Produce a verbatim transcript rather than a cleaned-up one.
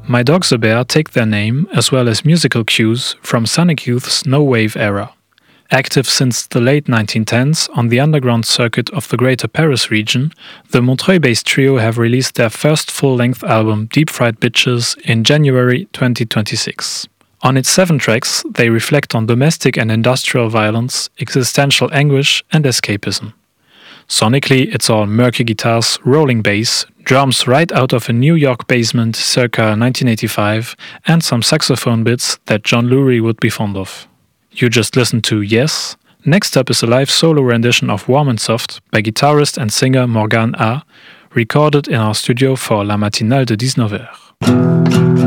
My Dog's a Bear take their name, as well as musical cues, from Sonic Youth's no wave era. Active since the late nineteen tens on the underground circuit of the Greater Paris region, the Montreuil-based trio have released their first full-length album Deep Fried Bitches in January twenty twenty-six. On its seven tracks, they reflect on domestic and industrial violence, existential anguish and escapism. Sonically, it's all murky guitars, rolling bass, drums right out of a New York basement circa nineteen eighty-five, and some saxophone bits that John Lurie would be fond of. You just listened to Yes. Next up is a live solo rendition of Warm and Soft by guitarist and singer Morgan A., recorded in our studio for La Matinale de dix-neuf heures.